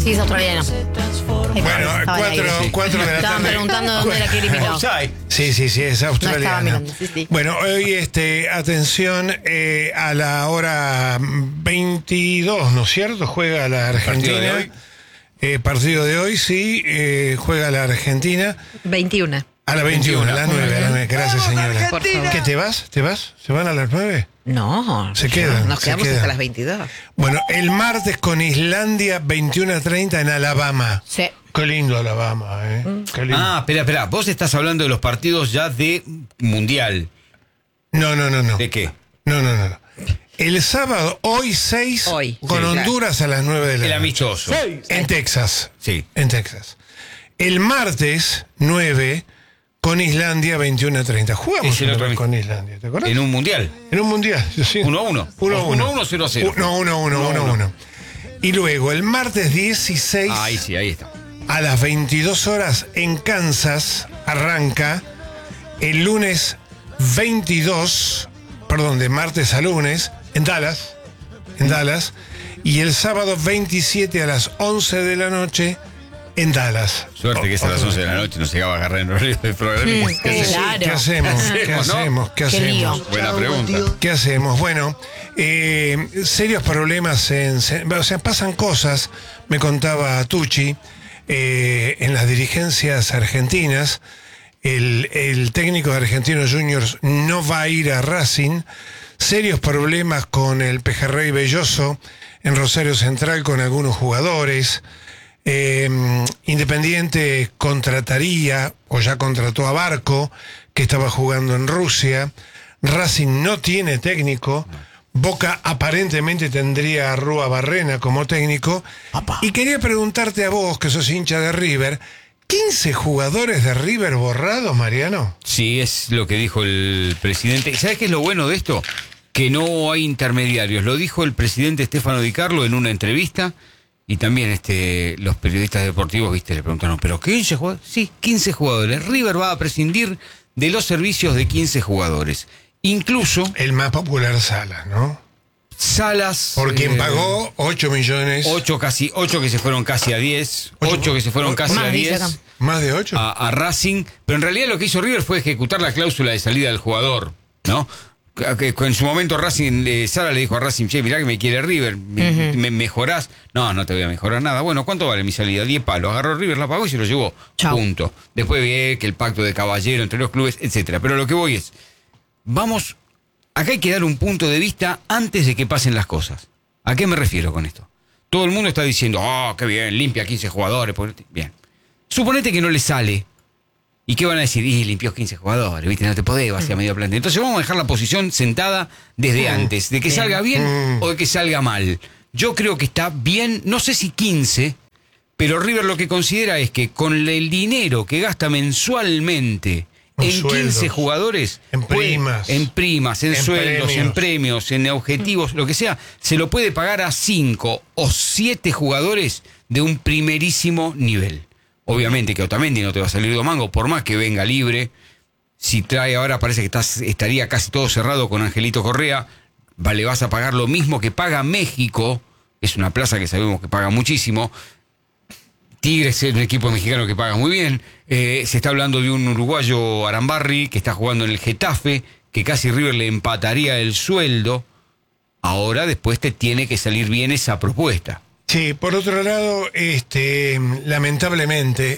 Sí, es australiano. Bueno, Estaba al aire. 4 de la Estaban tarde. preguntando dónde era Kelly Miló. Sí, es No australiana. estaba mirando, sí. Bueno, hoy atención, a la hora 22, ¿no es cierto? Juega la Argentina. Partido de hoy, sí, juega la Argentina. 21. A las 21, a las 9. Gracias, señora. Por favor. ¿Qué te vas? ¿Te vas? ¿Se van a las 9? No. Se quedan. Nos se quedamos quedan. hasta las 22. Bueno, el martes con Islandia, 21:30 en Alabama. Sí. Qué lindo Alabama, ¿eh? Qué lindo. Ah, espera. Vos estás hablando de los partidos ya de Mundial. No. ¿De qué? No. El sábado, hoy 6, Hoy, con sí, Honduras a las 9 de la El noche. amistoso. En Texas. Sí. En Texas. El martes, 9, con Islandia, 21:30. Jugamos Es el otro con Islandia, ¿te acuerdas? En un Mundial. En un mundial, sí. 1-1. 1-1. 0-0. 1-1. Y luego, el martes 16, Ahí sí, ahí está. a las 22 horas en Kansas, arranca. El lunes 22, perdón, de martes a lunes, en Dallas. Y el sábado 27 a las 11 de la noche, en Dallas. Suerte que es a las 11 de la noche, no se llegaba a agarrar en horario de programa. Claro. ¿Qué hacemos? Qué lío. Buena pregunta. ¿Qué hacemos? Bueno, serios problemas o sea, pasan cosas, me contaba Tucci, en las dirigencias argentinas. El técnico de Argentinos Juniors no va a ir a Racing. Serios problemas con el Pejerrey Belloso en Rosario Central con algunos jugadores. Independiente contrataría, o ya contrató a Barco, que estaba jugando en Rusia. Racing no tiene técnico. Boca aparentemente tendría a Rúa Barrena como técnico. Y quería preguntarte a vos, que sos hincha de River, ¿15 jugadores de River borrados, Mariano? Sí, es lo que dijo el presidente. ¿Y sabes qué es lo bueno de esto? Que no hay intermediarios. Lo dijo el presidente Stefano Di Carlo en una entrevista. Y también los periodistas deportivos, le preguntaron, ¿pero 15 jugadores? Sí, 15 jugadores. River va a prescindir de los servicios de 15 jugadores. Incluso El más popular Salas, ¿no? Salas. Por quien pagó 8 millones. 8 que se fueron casi a 10. 8 que se fueron casi Más a dice 10. acá. ¿Más de 8? A Racing. Pero en realidad lo que hizo River fue ejecutar la cláusula de salida del jugador, ¿no? Que en su momento Sara le dijo a Racing, che, mirá que me quiere River, ¿me mejorás? No te voy a mejorar nada. Bueno, ¿cuánto vale mi salida? 10 palos. Agarró River, la pagó y se lo llevó. Chau. Punto. Después vi que el pacto de caballero entre los clubes, etcétera. Pero lo que voy es, acá hay que dar un punto de vista antes de que pasen las cosas. ¿A qué me refiero con esto? Todo el mundo está diciendo, qué bien, limpia 15 jugadores. Bien. Suponete que no le sale. ¿Y qué van a decir? Limpió 15 jugadores, ¿viste? No te podés vaciar medio plantel. Entonces vamos a dejar la posición sentada desde antes, de que salga bien o de que salga mal. Yo creo que está bien, no sé si 15, pero River lo que considera es que con el dinero que gasta mensualmente en sueldos, 15 jugadores, en primas, en sueldos, premios, en premios, en objetivos, lo que sea, se lo puede pagar a 5 o 7 jugadores de un primerísimo nivel. Obviamente que Otamendi no te va a salir de mango, por más que venga libre. Si trae ahora, parece que estaría casi todo cerrado con Angelito Correa. Le vas a pagar lo mismo que paga México. Es una plaza que sabemos que paga muchísimo. Tigres es un equipo mexicano que paga muy bien. Se está hablando de un uruguayo, Arambarri, que está jugando en el Getafe, que casi River le empataría el sueldo. Ahora después te tiene que salir bien esa propuesta. Sí, por otro lado, lamentablemente,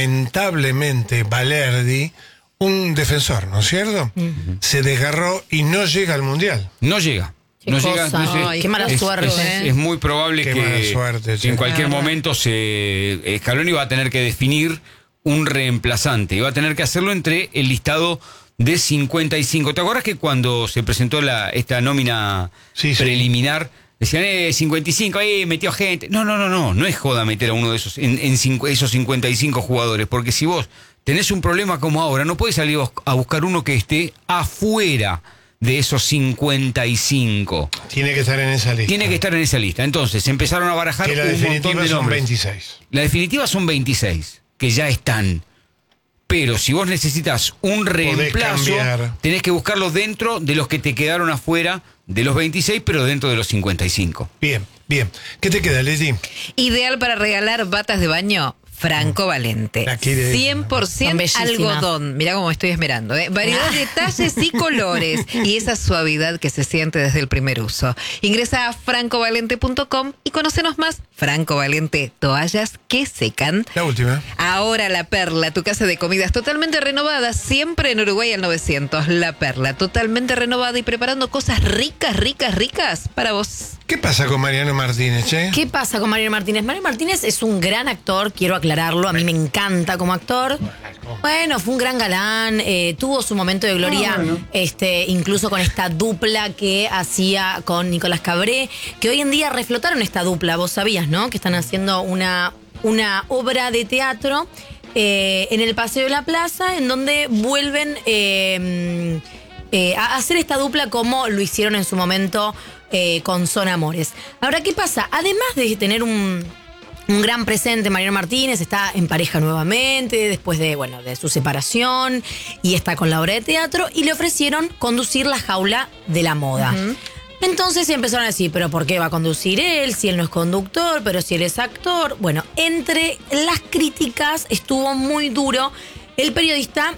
Valerdi, un defensor, ¿no es cierto? Se desgarró y no llega al Mundial. No llega. Qué No cosa. llega. Entonces, Ay, qué mala suerte. Es muy probable Qué mala suerte, que en cualquier momento Scaloni va a tener que definir un reemplazante y va a tener que hacerlo entre el listado de 55. ¿Te acuerdas que cuando se presentó esta nómina preliminar decían 55, metió gente? No es joda meter a uno de esos esos 55 jugadores, porque si vos tenés un problema como ahora, no podés salir a buscar uno que esté afuera de esos 55. Tiene que estar en esa lista. Tiene que estar en esa lista. Entonces empezaron a barajar que la un montón definitiva de son nombres. 26. La definitiva son 26, que ya están. pero si vos necesitas un reemplazo, cambiar. tenés que buscarlo dentro de los que te quedaron afuera de los 26, pero dentro de los 55. Bien, bien. ¿Qué te queda, Leti? Ideal para regalar batas de baño. Franco Valente. La quiere. Son 100% bellísimas. algodón. Mirá cómo me estoy esmerando. Variedad de talles y colores. Y esa suavidad que se siente desde el primer uso. Ingresa a francovalente.com y conócenos más. Franco Valente, toallas que secan. La última. Ahora La Perla, tu casa de comidas totalmente renovada, siempre en Uruguay al 900. La Perla, totalmente renovada y preparando cosas ricas, ricas, ricas para vos. ¿Qué pasa con Mariano Martínez, che? ¿Qué pasa con Mariano Martínez? Mariano Martínez es un gran actor, quiero aclararlo, a mí me encanta como actor. Bueno, fue un gran galán, tuvo su momento de gloria, incluso con esta dupla que hacía con Nicolás Cabré, que hoy en día reflotaron esta dupla, vos sabías, ¿no? Que están haciendo una obra de teatro en el Paseo de la Plaza, en donde vuelven a hacer esta dupla como lo hicieron en su momento con Son Amores. Ahora, ¿qué pasa? Además de tener un gran presente, Mariano Martínez está en pareja nuevamente, después de su separación, y está con la obra de teatro, y le ofrecieron conducir La Jaula de la Moda. Uh-huh. Entonces empezaron a decir, ¿pero por qué va a conducir él? Si él no es conductor, pero si él es actor. Bueno, entre las críticas estuvo muy duro el periodista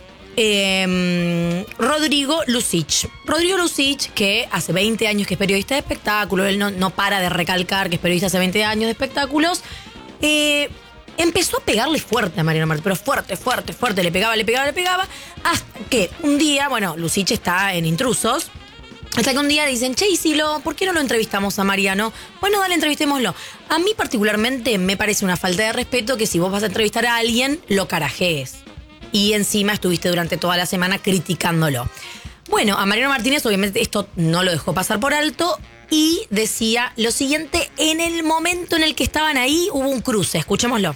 Rodrigo Lucich. Rodrigo Lucich, que hace 20 años que es periodista de espectáculos, él no para de recalcar que es periodista hace 20 años de espectáculos, empezó a pegarle fuerte a Mariano Martínez, pero fuerte, le pegaba, hasta que un día, Lucich está en Intrusos, hasta que un día dicen, che, ¿por qué no lo entrevistamos a Mariano? Bueno, dale, entrevistémoslo. A mí particularmente me parece una falta de respeto que si vos vas a entrevistar a alguien, lo carajees. Y encima estuviste durante toda la semana criticándolo. Bueno, a Mariano Martínez obviamente esto no lo dejó pasar por alto y decía lo siguiente: en el momento en el que estaban ahí hubo un cruce. Escuchémoslo.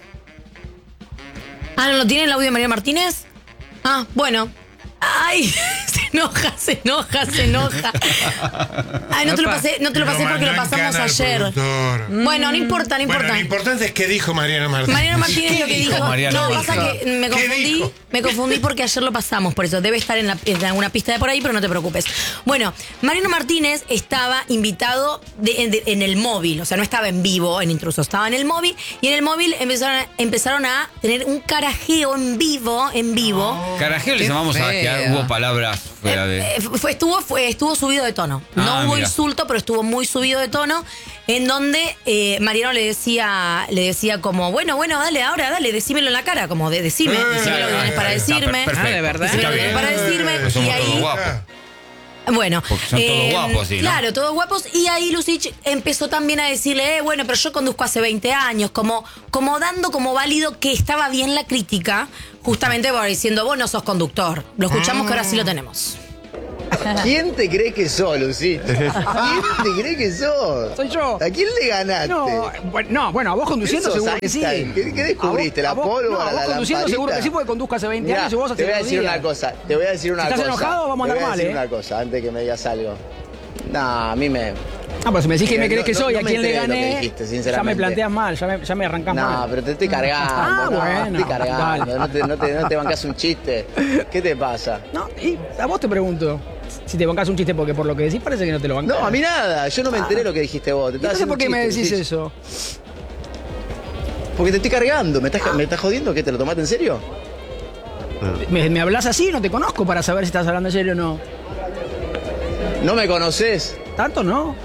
¿No lo tiene el audio de Mariano Martínez? Bueno. Ay, se enoja. Ay, no te lo pasé porque lo pasamos ayer. Bueno, no importa. Bueno, lo importante es que dijo Mariano Martínez. Mariano Martínez lo que dijo. Pasa que me confundí porque ayer lo pasamos, por eso debe estar en alguna pista de por ahí, pero no te preocupes. Bueno, Mariano Martínez estaba invitado en el móvil, o sea, no estaba en vivo en Intrusos, estaba en el móvil, y en el móvil empezaron a tener un carajeo en vivo. Carajeo le llamamos a que hubo palabras fuera de... Estuvo subido de tono. No hubo insulto, pero estuvo muy subido de tono, en donde Mariano le decía como, bueno, dale, decímelo en la cara, como decime lo que tenés para decirme. De verdad. Decime lo que tenés para decirme. Pues somos y ahí, todos guapos. Bueno, porque son todos guapos, ¿sí, no? Claro, todos guapos. Y ahí Lucich empezó también a decirle, pero yo conduzco hace 20 años, como dando como válido que estaba bien la crítica, justamente por diciendo, vos no sos conductor. Lo escuchamos que ahora sí lo tenemos. ¿Quién te cree que sos, Lucich? ¿Quién te cree que sos? Soy yo. ¿A quién le ganaste? Bueno, a vos conduciendo ¿Sos seguro que sí. Einstein? ¿Qué descubriste? ¿La pólvora, a vos la conduciendo seguro lamparita? que sí, porque conduzco hace 20 años y vos hace te voy a 2 decir días. una cosa. ¿Estás enojado? Vamos a andar mal, Te voy a decir una cosa antes que me digas algo. No, a mí me... Pero si me decís que me crees que soy, no ¿a quién le me enteré de lo que gané? dijiste, Ya sinceramente. me planteas mal, ya me arrancás mal. No, pero te estoy cargando. Bueno, te estoy cargando. dale. No te bancas un chiste. ¿Qué te pasa? No, y a vos te pregunto, si te bancás un chiste, porque por lo que decís parece que no te lo bancás. No, a mí nada. Yo no me enteré lo que dijiste vos. Te No estaba sé por qué haciendo me un chiste, decís Lucich. eso. Porque te estoy cargando. ¿Me estás jodiendo? ¿Qué? ¿Te lo tomaste en serio? ¿Me hablas así? No te conozco para saber si estás hablando en serio o no. ¿No me conoces? ¿Tanto no?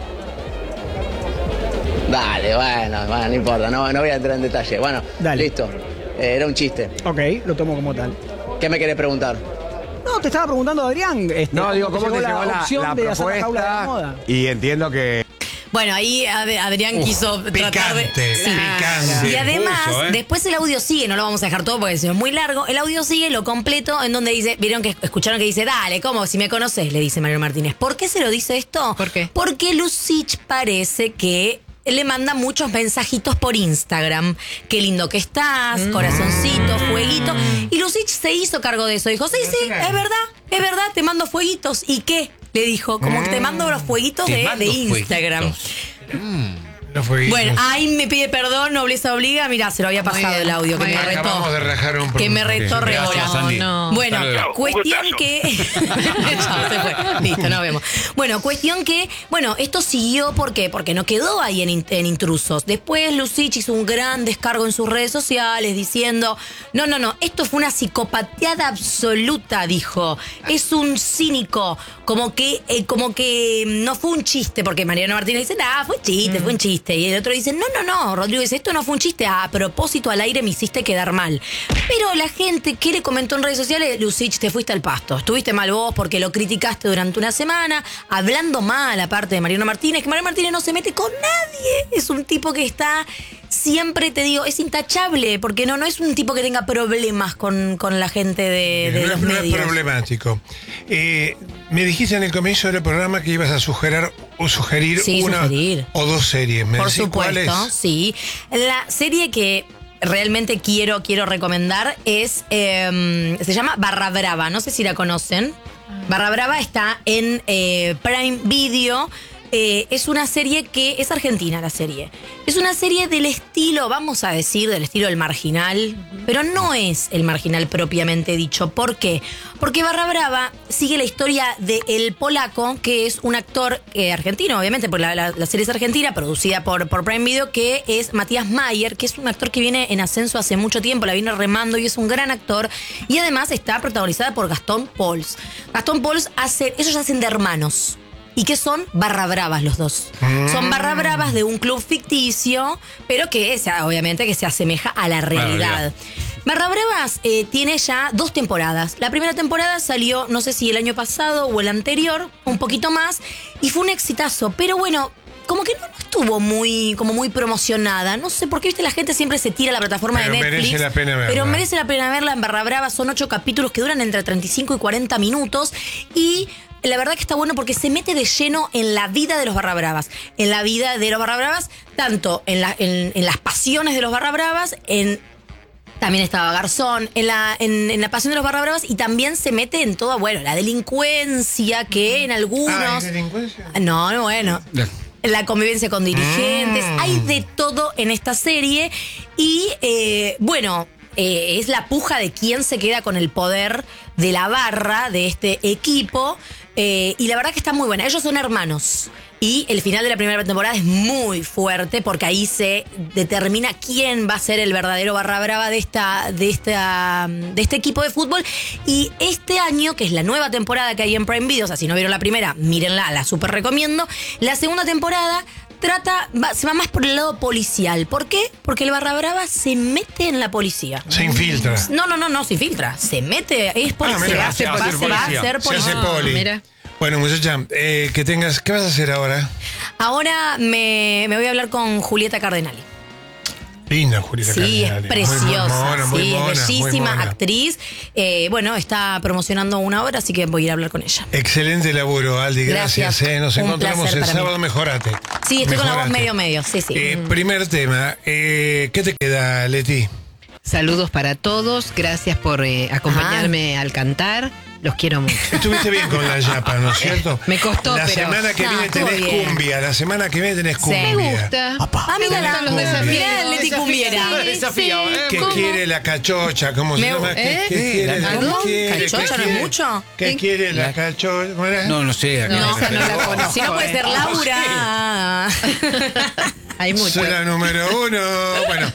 Dale, bueno, no importa, no voy a entrar en detalle. Bueno, Dale. Listo. Era un chiste. Ok, lo tomo como tal. ¿Qué me querés preguntar? No, te estaba preguntando, Adrián. No, digo, ¿cómo te llegó la opción de hacer la jaula de la propuesta? moda? Y entiendo que... Bueno, ahí Adrián quiso tratar de... Picante, picante. Y además, Puso, ¿eh? después el audio sigue, no lo vamos a dejar todo porque es muy largo. El audio sigue, lo completo, en donde dice, vieron que escucharon que dice, dale, ¿cómo? Si me conoces, le dice Mariano Martínez. ¿Por qué se lo dice esto? ¿Por qué? Porque Lucich parece que le manda muchos mensajitos por Instagram. Qué lindo que estás, corazoncito, fueguito. Y Lucich se hizo cargo de eso. Dijo, sí, es verdad, te mando fueguitos. ¿Y qué? Le dijo, como que te mando los fueguitos Te de mando Instagram. fueguitos. Los fueguitos. Bueno, ahí me pide perdón, nobleza obliga. Mirá, se lo había pasado el audio que muy me bien. retó. Acabamos de rajar un Que me producto. retó Gracias, Rebora. Sandy. No. Bueno, Hasta luego. cuestión que. Chao, se fue. Listo, nos vemos. Bueno, cuestión que. Bueno, esto siguió, ¿por qué? Porque no quedó ahí en intrusos. Después Lucich hizo un gran descargo en sus redes sociales diciendo: no, esto fue una psicopateada absoluta, dijo. Es un cínico. Como que no fue un chiste, porque Mariano Martínez dice: fue un chiste. Y el otro dice: no, Rodrigo dice: esto no fue un chiste, a propósito al aire me hiciste quedar mal. Pero la gente que le comentó en redes sociales: Lucich, te fuiste al pasto, estuviste mal vos porque lo criticaste durante una semana, hablando mal aparte de Mariano Martínez, que Mariano Martínez no se mete con nadie, es un tipo que está siempre, te digo, es intachable, porque no es un tipo que tenga problemas con la gente de los no medios. es problemático. Me dijiste en el comienzo del programa que ibas a sugerir Sí, una sugerir. o dos series. ¿Me Por decís supuesto, cuáles? sí. La serie que realmente quiero recomendar es, se llama Barra Brava, no sé si la conocen. Barra Brava está en Prime Video. Es una serie que es argentina, la serie. Es una serie del estilo, vamos a decir, del estilo del Marginal, pero no es el Marginal propiamente dicho. ¿Por qué? Porque Barra Brava sigue la historia de El Polaco, que es un actor argentino, obviamente, porque la serie es argentina, producida por Prime Video, que es Matías Mayer, que es un actor que viene en ascenso hace mucho tiempo, la viene remando y es un gran actor. Y además está protagonizada por Gastón Pauls. Gastón Pauls ellos hacen de hermanos. ¿Y qué son? Barra Bravas los dos. Son barra bravas de un club ficticio, pero que obviamente que se asemeja a la realidad. Barra Bravas tiene ya 2 temporadas. La primera temporada salió, no sé si el año pasado o el anterior, un poquito más, y fue un exitazo. Pero bueno, como que no estuvo muy promocionada. No sé por qué, viste, la gente siempre se tira a la plataforma Pero de Netflix. merece la pena verla. Pero merece la pena verla en Barra Brava. Son 8 capítulos que duran entre 35 y 40 minutos. Y la verdad que está bueno porque se mete de lleno en la vida de los Barra Bravas. En la vida de los Barra Bravas, tanto en las pasiones de los Barra Bravas, también estaba Garzón, en la pasión de los Barra Bravas, y también se mete en toda, la delincuencia que en algunos... ¿Hay delincuencia? No, bueno. La convivencia con dirigentes. Hay de todo en esta serie. Y, es la puja de quién se queda con el poder de la barra de este equipo. Y la verdad que está muy buena. Ellos son hermanos. Y el final de la primera temporada es muy fuerte porque ahí se determina quién va a ser el verdadero barra brava de este equipo de fútbol. Y este año, que es la nueva temporada que hay en Prime Video, o sea, si no vieron la primera, mírenla, la súper recomiendo. La segunda temporada se va más por el lado policial. ¿Por qué? Porque el barra brava se mete en la policía. Se infiltra. No se infiltra. Se mete, es policía. mira, se va a hacer Se policía. hace poli. Mira. Bueno, muchacha, ¿qué vas a hacer ahora? Ahora me voy a hablar con Julieta Cardenali. Linda Julieta Sí, Cardenali. es preciosa. Muy Sí, mona, es bellísima muy mona. actriz. Está promocionando una obra, así que voy a ir a hablar con ella. Excelente laburo, Aldi. Gracias. Gracias. Nos Un encontramos placer el para mí. sábado. Mejorate. Sí, estoy con la voz Mejorate. medio, sí. Primer tema. ¿Qué te queda, Leti? Saludos para todos. Gracias por acompañarme al cantar. Los quiero mucho. Estuviste bien con la yapa, ¿no es cierto? Me costó, la pero- semana que No, viene estuvo tenés bien. cumbia. La semana que viene tenés cumbia. Me gusta. Mira, Me gustan los desafíos. Mirá, Leti Cumbiera. ¿Qué quiere la cachocha? ¿Cómo se Me- llama? ¿Qué quiere? ¿La ¿Cómo? ¿Qué ¿Cachocha no es mucho? ¿Qué quiere la cachocha? ¿Cómo era? No sé. No, esa no la conozco. Si no puede ser Laura. Hay mucho. Soy la número 1. Bueno.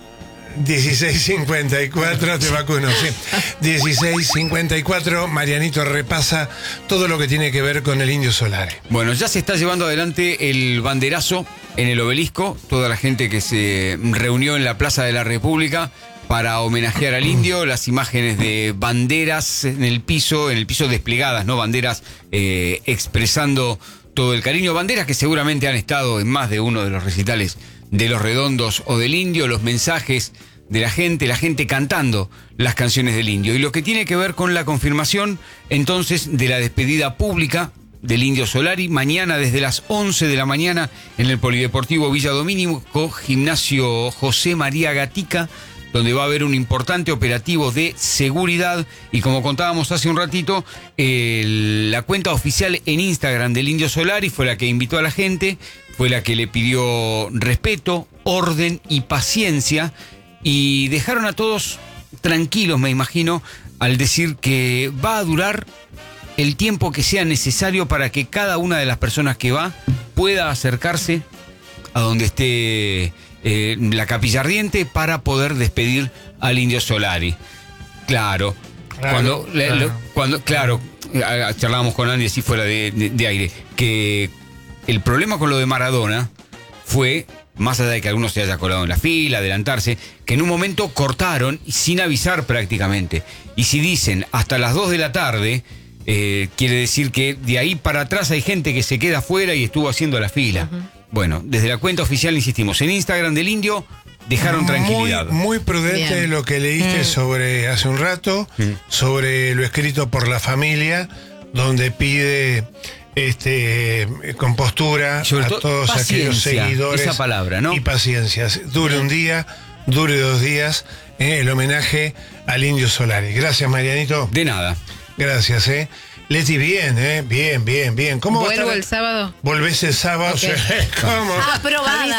16:54, te vacuno, sí. 16:54, Marianito repasa todo lo que tiene que ver con el Indio Solari. Bueno, ya se está llevando adelante el banderazo en el Obelisco. Toda la gente que se reunió en la Plaza de la República para homenajear al indio, las imágenes de banderas en el piso desplegadas, ¿no? Banderas expresando todo el cariño. Banderas que seguramente han estado en más de uno de los recitales de Los Redondos o del Indio, los mensajes de la gente cantando las canciones del Indio. Y lo que tiene que ver con la confirmación, entonces, de la despedida pública del Indio Solari, mañana desde las 11 de la mañana en el Polideportivo Villa Domínico, Gimnasio José María Gatica, donde va a haber un importante operativo de seguridad. Y como contábamos hace un ratito, la cuenta oficial en Instagram del Indio Solari fue la que invitó a la gente, fue la que le pidió respeto, orden y paciencia, y dejaron a todos tranquilos, me imagino, al decir que va a durar el tiempo que sea necesario para que cada una de las personas que va pueda acercarse a donde esté la capilla ardiente para poder despedir al Indio Solari. Claro. Claro, charlábamos con Andy así fuera de aire, que el problema con lo de Maradona fue, más allá de que algunos se haya colado en la fila, adelantarse, que en un momento cortaron sin avisar prácticamente. Y si dicen hasta las 2 de la tarde, quiere decir que de ahí para atrás hay gente que se queda afuera y estuvo haciendo la fila. Bueno, desde la cuenta oficial, insistimos, en Instagram del Indio dejaron tranquilidad. Muy prudente. Bien. Lo que leíste sobre hace un rato, sobre lo escrito por la familia, donde pide compostura a todos aquellos seguidores. Esa palabra, ¿no? Y paciencia. Dure un día, dure 2 días, el homenaje al Indio Solari. Gracias, Marianito. De nada. Gracias, Leti, bien, bien. ¿Cómo ¿Vuelvo el sábado? Volvés el sábado. Okay. ¿Cómo? Aprobada.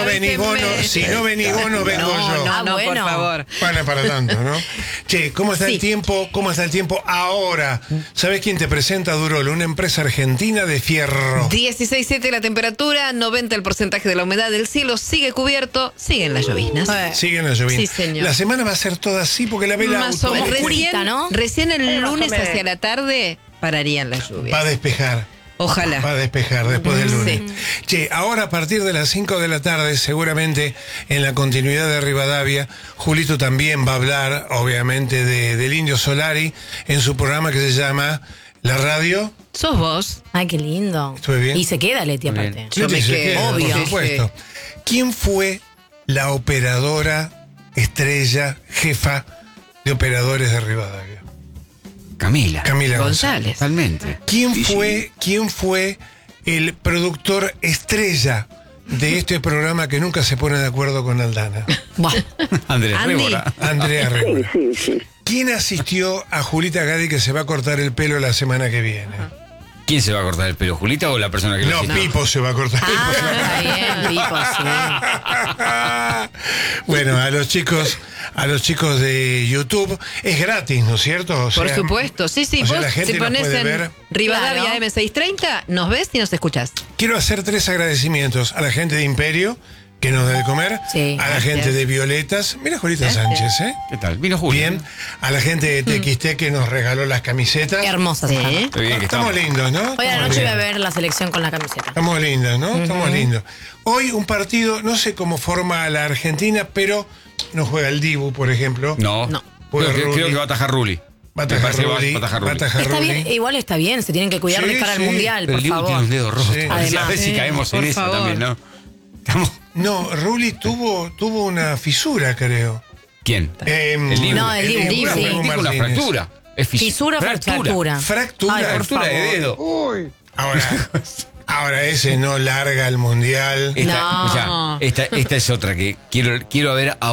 Si no venís vos, no vengo yo. No, bueno. por favor. Para tanto, ¿no? Che, ¿cómo está el tiempo? ¿Cómo está el tiempo ahora? ¿Sabés quién te presenta, Durol? Una empresa argentina de fierro. 16,7 la temperatura, 90 el porcentaje de la humedad del cielo, sigue cubierto, siguen las lloviznas. Siguen las lloviznas. Sí, señor. La semana va a ser toda así porque la vela Más o menos. Recién el lunes hacia la tarde pararían las lluvias. Va a despejar. Ojalá. Va a despejar después del lunes. Che, ahora a partir de las 5 de la tarde, seguramente en la continuidad de Rivadavia, Julito también va a hablar, obviamente, del Indio Solari en su programa que se llama La Radio. ¿Sos vos? Ay, qué lindo. ¿Estuve bien? Y se queda Leti aparte. Yo me quedo, obvio. Por supuesto. ¿Quién fue la operadora estrella, jefa de operadores de Rivadavia? Camila González. Totalmente. ¿Quién fue el productor estrella de este programa que nunca se pone de acuerdo con Aldana? Andrea Rébora. Andrea Rébora. Sí. ¿Quién asistió a Julita Gadi que se va a cortar el pelo la semana que viene? ¿Quién se va a cortar el pelo? ¿Julita o la persona que lo asistió? Pipo se va a cortar el pelo. Está bien, Pipo, sí. Bueno, a los chicos de YouTube es gratis, ¿no es cierto? O sea, por supuesto, sí, o sea, vos la gente si nos pones puede en ver. Rivadavia Claro. M630, nos ves y nos escuchás. Quiero hacer 3 agradecimientos a la gente de Imperio, que nos da de comer, Sí, a la gracias. gente de Violetas, mira Julita Sánchez, ¿Qué tal? Vino Julio. Bien, a la gente de TXT que nos regaló las camisetas. Hermosas. están. Qué bien que Estamos lindos, ¿no? Hoy a la Estamos noche voy a lindos. ver la selección con la camiseta. Estamos lindos, ¿no? Estamos lindos. Hoy un partido, no sé cómo forma la Argentina, pero no juega el Dibu, por ejemplo. No. Juega Creo Rulli. que va a atajar Rulli. Va a atajar Me parece que Rulli. va a atajar Va a Rulli. atajar Está Rulli. bien, igual está bien, se tienen que cuidar Sí, de cara sí. al mundial, Pero por el Dibu tiene favor. un dedo rojo. Sí. A ver si caemos por en eso favor. también, ¿no? Estamos... No, Rulli tuvo una fisura, creo. ¿Quién? El Dibu. No, el Dibu, Dibu sí. Dibu Digo una Martínez. fractura. Es Fisura, fractura. Fractura. Ay, por Fractura de favor. dedo. Ahora ese no larga el mundial. Esta es otra que quiero ver a